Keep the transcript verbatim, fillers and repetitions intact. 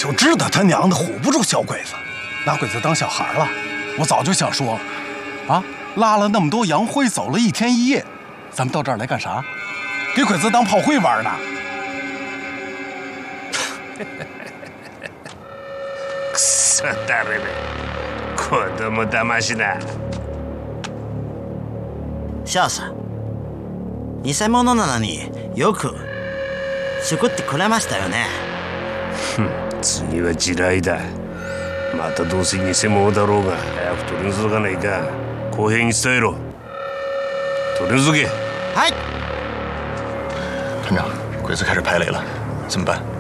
就知道他娘的唬不住小鬼子，拿鬼子当小孩了。我早就想说，啊，拉了那么多洋灰走了一天一夜，咱们到这儿来干啥？给鬼子当炮灰玩呢？ くそだれめ、子供騙しだ。 少佐、偽物なのによく作ってくれましたよね。 次は地雷だ。またどうせ偽物だろうが早く取り除かないか。公平に伝えろ。取り除け。 はい。 团长，鬼子开始排雷了，怎么办？